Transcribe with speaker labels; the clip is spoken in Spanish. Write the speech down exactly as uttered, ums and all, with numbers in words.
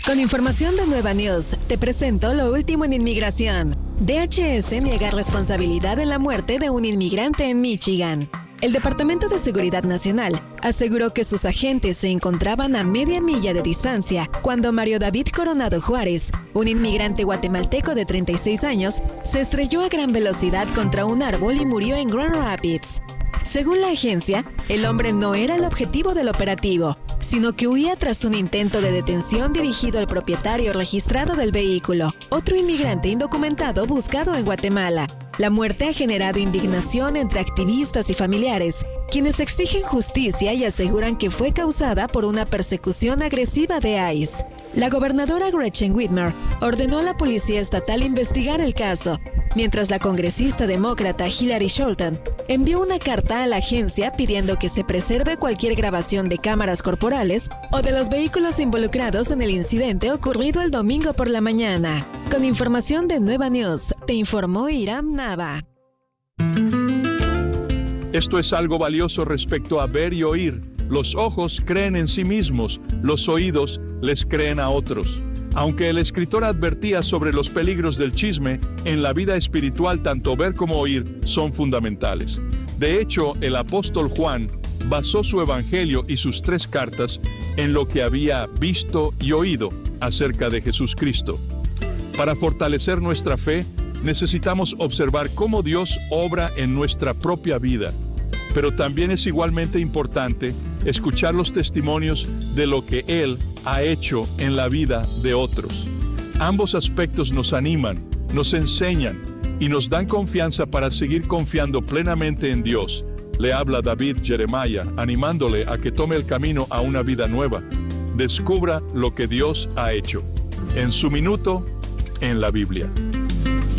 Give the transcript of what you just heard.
Speaker 1: Con información de Nueva News, te presento lo último en inmigración. D H S niega responsabilidad en la muerte de un inmigrante en Michigan. El Departamento de Seguridad Nacional aseguró que sus agentes se encontraban a media milla de distancia cuando Mario David Coronado Juárez, un inmigrante guatemalteco de treinta y seis años, se estrelló a gran velocidad contra un árbol y murió en Grand Rapids. Según la agencia, el hombre no era el objetivo del operativo, sino que huía tras un intento de detención dirigido al propietario registrado del vehículo, otro inmigrante indocumentado buscado en Guatemala. La muerte ha generado indignación entre activistas y familiares, quienes exigen justicia y aseguran que fue causada por una persecución agresiva de ICE. La gobernadora Gretchen Whitmer ordenó a la policía estatal investigar el caso, mientras la congresista demócrata Hillary Shelton envió una carta a la agencia pidiendo que se preserve cualquier grabación de cámaras corporales o de los vehículos involucrados en el incidente ocurrido el domingo por la mañana. Con información de Nueva News, te informó Iram Nava.
Speaker 2: Esto es algo valioso respecto a ver y oír. Los ojos creen en sí mismos, los oídos les creen a otros. Aunque el escritor advertía sobre los peligros del chisme, en la vida espiritual tanto ver como oír son fundamentales. De hecho, el apóstol Juan basó su evangelio y sus tres cartas en lo que había visto y oído acerca de Jesús Cristo. Para fortalecer nuestra fe, necesitamos observar cómo Dios obra en nuestra propia vida. Pero también es igualmente importante escuchar los testimonios de lo que Él ha hecho en la vida de otros. Ambos aspectos nos animan, nos enseñan y nos dan confianza para seguir confiando plenamente en Dios. Le habla David Jeremiah, animándole a que tome el camino a una vida nueva. Descubra lo que Dios ha hecho. En su minuto, en la Biblia.